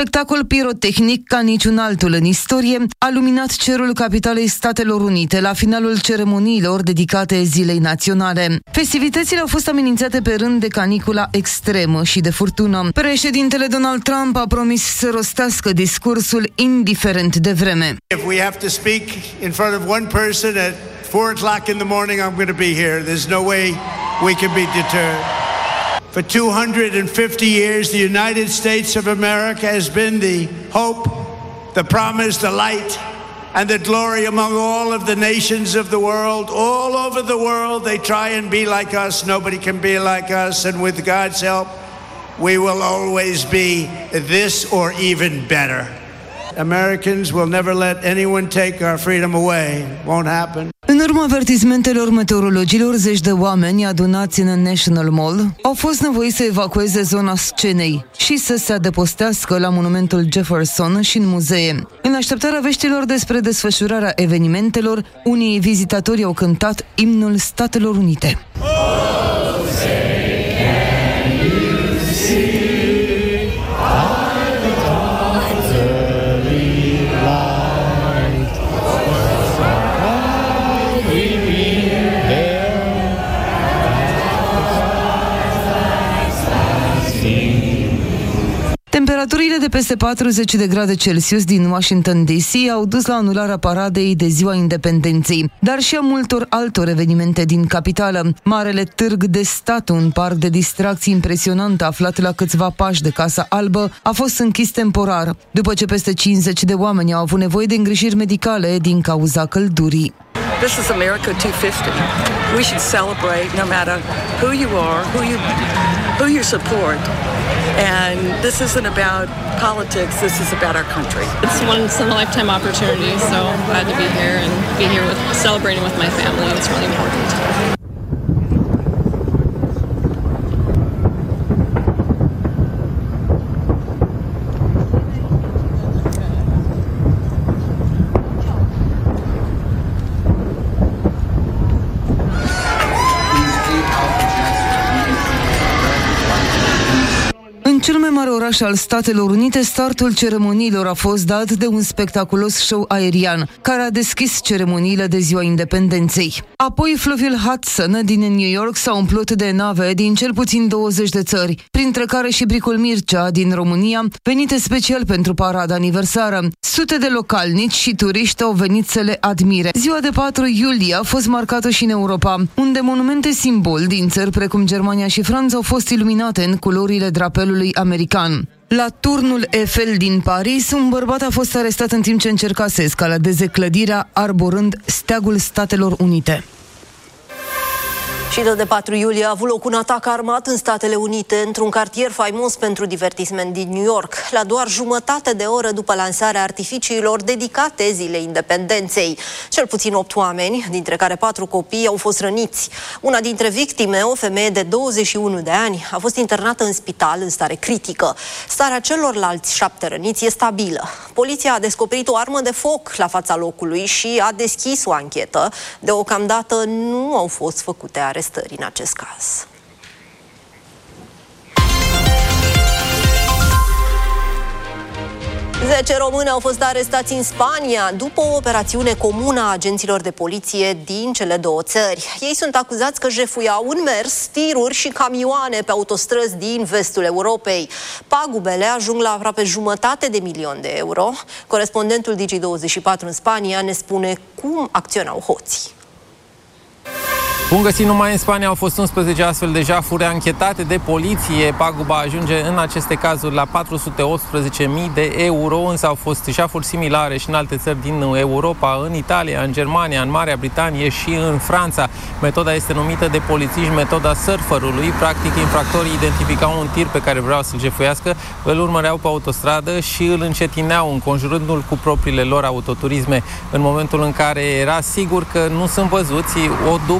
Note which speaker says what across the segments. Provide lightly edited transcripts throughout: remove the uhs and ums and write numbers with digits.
Speaker 1: spectacol pirotehnic ca niciun altul în istorie a luminat cerul capitalei Statelor Unite la finalul ceremoniilor dedicate Zilei Naționale. Festivitățile au fost amenințate pe rând de canicula extremă și de furtună. Președintele Donald Trump a promis să rostească discursul indiferent de vreme.
Speaker 2: If we have to speak in front of one person at 4 o'clock in the morning, I'm going to be here. There's no way we can be deterred. For 250 years, the United States of America has been the hope, the promise, the light, and the glory among all of the nations of the world. All over the world, they try and be like us. Nobody can be like us. And with God's help, we will always be this or even better. Americans will never let anyone take our freedom away. Won't happen.
Speaker 1: În urma avertismentelor meteorologilor, zeci de oameni adunați în National Mall au fost nevoiți să evacueze zona scenei și să se adăpostească la monumentul Jefferson și în muzee. În așteptarea veștilor despre desfășurarea evenimentelor, unii vizitatori au cântat imnul Statelor Unite. Temperaturile de peste 40 de grade Celsius din Washington DC au dus la anularea paradei de Ziua Independenței, dar și a multor altor evenimente din capitală. Marele Târg de Stat, un parc de distracții impresionant aflat la câțiva pași de Casa Albă, a fost închis temporar, după ce peste 50 de oameni au avut nevoie de îngrijiri medicale din cauza căldurii.
Speaker 3: This is America 250. We should celebrate no matter who you are, who you support. And this isn't about politics, this is about our country.
Speaker 4: It's once in a lifetime opportunity, so glad to be here and be here celebrating with my family. It's really important.
Speaker 1: În cel mai mare oraș al Statelor Unite, startul ceremoniilor a fost dat de un spectaculos show aerian, care a deschis ceremoniile de Ziua Independenței. Apoi, fluviul Hudson din New York s-a umplut de nave din cel puțin 20 de țări, printre care și Bricul Mircea din România, venite special pentru parada aniversară. Sute de localnici și turiști au venit să le admire. Ziua de 4 iulie a fost marcată și în Europa, unde monumente simbol din țări precum Germania și Franța au fost iluminate în culorile drapelului american. La turnul Eiffel din Paris, un bărbat a fost arestat în timp ce încerca să escaladeze clădirea arborând steagul Statelor Unite.
Speaker 5: Și de 4 iulie a avut loc un atac armat în Statele Unite, într-un cartier faimos pentru divertisment din New York, la doar jumătate de oră după lansarea artificiilor dedicate Zilei Independenței. Cel puțin 8 oameni, dintre care 4 copii, au fost răniți. Una dintre victime, o femeie de 21 de ani, a fost internată în spital în stare critică. Starea celorlalți 7 răniți e stabilă. Poliția a descoperit o armă de foc la fața locului și a deschis o anchetă. Deocamdată nu au fost făcute arestări în acest caz. Zece români au fost arestați în Spania după o operațiune comună a agenților de poliție din cele două țări. Ei sunt acuzați că jefuiau în mers tiruri și camioane pe autostrăzi din vestul Europei. Pagubele ajung la aproape 500 de milioane de euro. Corespondentul Digi24 în Spania ne spune cum acționau hoții.
Speaker 6: Bun găsit, numai în Spania au fost 11 astfel de jafuri anchetate de poliție. Paguba ajunge în aceste cazuri la 418.000 de euro, însă au fost jafuri similare și în alte țări din Europa, în Italia, în Germania, în Marea Britanie și în Franța. Metoda este numită de polițiști metoda surferului. Practic, infractorii identificau un tir pe care vreau să-l jefuiască, îl urmăreau pe autostradă și îl încetineau, înconjurându-l cu propriile lor autoturisme. În momentul în care era sigur că nu sunt văzuți, o dubă în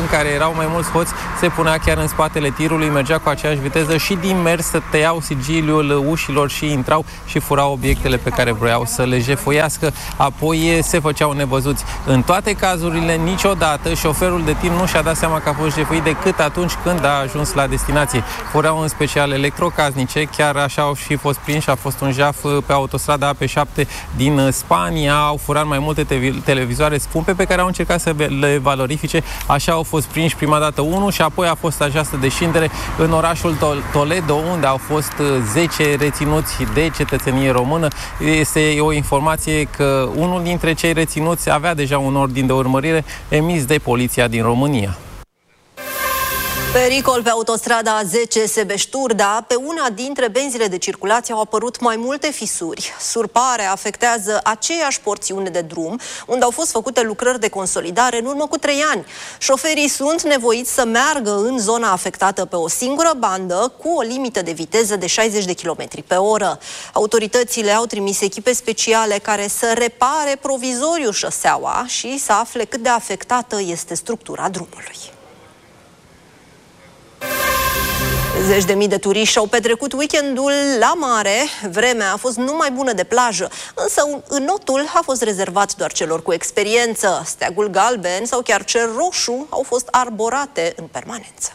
Speaker 6: care erau mai mulți hoți se punea chiar în spatele tirului, mergea cu aceeași viteză și din mers să tăiau sigiliul ușilor și intrau și furau obiectele pe care vreau să le jefuiască, apoi se făceau nevăzuți. În toate cazurile, niciodată șoferul de tir nu și-a dat seama că a fost jefuit decât atunci când a ajuns la destinație. Furau în special electrocasnice, chiar așa au și fost prinși, a fost un jaf pe autostrada AP7 din Spania, au furat mai multe televizoare scumpe pe care au încercat să le valorifice, așa au fost prinși prima dată unul și apoi a fost această descindere în orașul Toledo, unde au fost 10 reținuți de cetățenie română. Este o informație că unul dintre cei reținuți avea deja un ordin de urmărire emis de poliția din România.
Speaker 5: Pericol pe autostrada A10 Sebeș-Turda. Pe una dintre benzile de circulație au apărut mai multe fisuri. Surparea afectează aceeași porțiune de drum, unde au fost făcute lucrări de consolidare în urmă cu 3 ani. Șoferii sunt nevoiți să meargă în zona afectată pe o singură bandă, cu o limită de viteză de 60 de km pe oră. Autoritățile au trimis echipe speciale care să repare provizoriu șoseaua și să afle cât de afectată este structura drumului. Zeci de mii de turiști și-au petrecut weekendul la mare. Vremea a fost numai bună de plajă, însă înotul a fost rezervat doar celor cu experiență. Steagul galben sau chiar cer roșu au fost arborate în permanență.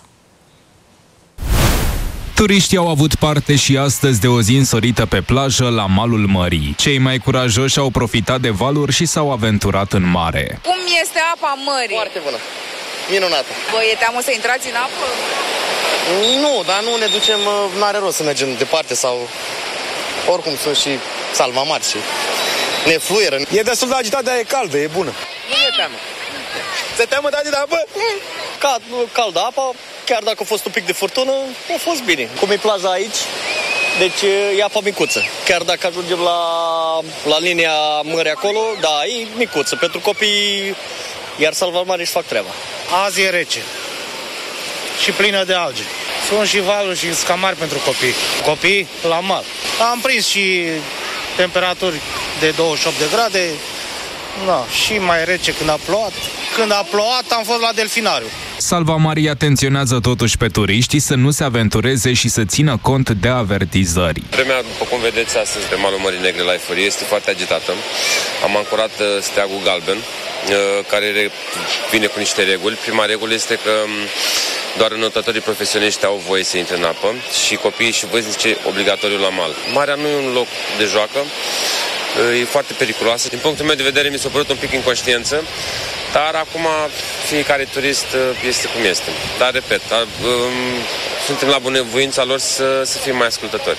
Speaker 7: Turiștii au avut parte și astăzi de o zi însorită pe plajă la malul mării. Cei mai curajoși au profitat de valuri și s-au aventurat în mare.
Speaker 8: Cum este apa mării?
Speaker 9: Foarte bună, minunată.
Speaker 8: Vă e teamă să intrați în apă?
Speaker 9: Nu, dar nu ne ducem, n-are rost să mergem departe sau... Oricum sunt și salvamari și ne fluieră.
Speaker 10: E destul de agitat, dar e caldă, e bună.
Speaker 9: Nu e teamă.
Speaker 10: Se teamă de apă?
Speaker 9: Caldă apa, chiar dacă a fost un pic de furtună, a fost bine. Cum e plaja aici, deci e apa micuță. Chiar dacă ajungem la linia mării acolo, da, e micuță. Pentru copii, iar salvamarii își fac treaba.
Speaker 10: Azi e rece și plină de alge. Sunt și valuri și scamari pentru copii. Copii la mal. Am prins și temperaturi de 28 de grade, da, și mai rece când a plouat. Când a plouat am fost la delfinariu.
Speaker 7: Salvamarii atenționează totuși pe turiști să nu se aventureze și să țină cont de avertizări.
Speaker 11: Vremea, după cum vedeți astăzi pe malul Mării Negre la Eforie, este foarte agitată. Am ancorat steagul galben, care vine cu niște reguli. Prima regulă este că doar înotătorii profesioniști au voie să intre în apă și copiii și vârstnici obligatoriu la mal. Marea nu e un loc de joacă, e foarte periculoasă. Din punctul meu de vedere mi s-a părut un pic inconștiență, dar acum fiecare turist este cum este. Dar, repet, suntem la bunăvoința lor să fie mai ascultători.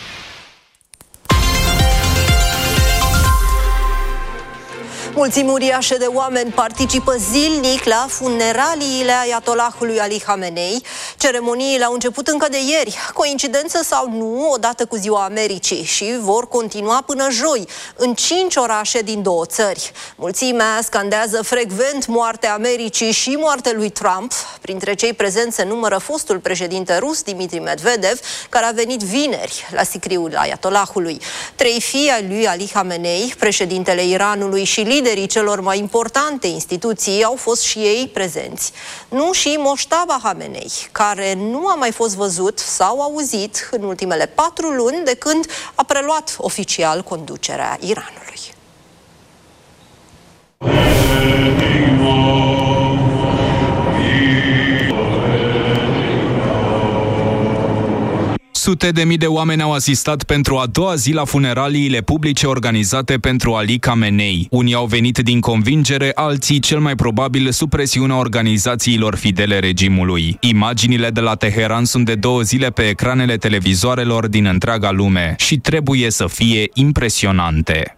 Speaker 5: Mulțimi uriașe de oameni participă zilnic la funeraliile Ayatollahului Ali Khamenei. Ceremoniile au început încă de ieri, coincidență sau nu, odată cu Ziua Americii, și vor continua până joi, în 5 orașe din 2 țări. Mulțimea scandează frecvent moartea Americii și moartea lui Trump. Printre cei prezenți se numără fostul președinte rus, Dmitri Medvedev, care a venit vineri la sicriul Ayatollahului. 3 fii ai lui Ali Khamenei, președintele Iranului și liderii celor mai importante instituții, au fost și ei prezenți. Nu și Mojtaba Khamenei, care nu a mai fost văzut sau auzit în ultimele 4 luni de când a preluat oficial conducerea Iranului.
Speaker 7: Sute de mii de oameni au asistat pentru a doua zi la funeraliile publice organizate pentru Ali Khamenei. Unii au venit din convingere, alții cel mai probabil sub presiunea organizațiilor fidele regimului. Imaginile de la Teheran sunt de 2 zile pe ecranele televizoarelor din întreaga lume și trebuie să fie impresionante.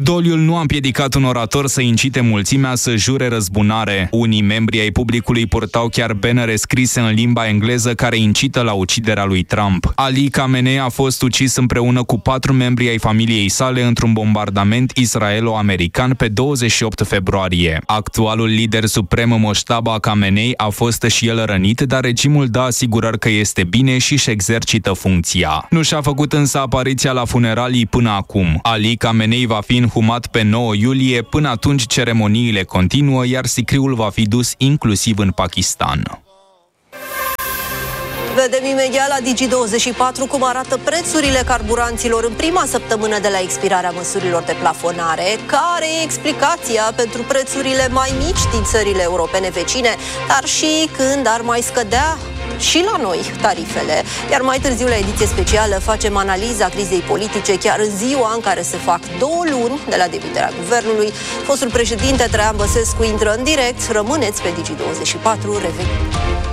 Speaker 7: Doliul nu a împiedicat un orator să incite mulțimea să jure răzbunare. Unii membri ai publicului purtau chiar bannere scrise în limba engleză care incită la uciderea lui Trump. Ali Khamenei a fost ucis împreună cu 4 membri ai familiei sale într-un bombardament israelo-american pe 28 februarie. Actualul lider suprem Mojtaba Khamenei a fost și el rănit, dar regimul dă asigurări că este bine și își exercită funcția. Nu și-a făcut însă apariția la funeralii până acum. Ali Khamenei va fi inhumat pe 9 iulie, până atunci ceremoniile continuă, iar sicriul va fi dus inclusiv în Pakistan.
Speaker 5: Vedem imediat la Digi24 cum arată prețurile carburanților în prima săptămână de la expirarea măsurilor de plafonare, care e explicația pentru prețurile mai mici din țările europene vecine, dar și când ar mai scădea și la noi tarifele. Iar mai târziu, la ediție specială, facem analiza crizei politice chiar în ziua în care se fac 2 luni de la demiterea guvernului. Fostul președinte Traian Băsescu intră în direct. Rămâneți pe Digi24, revenim.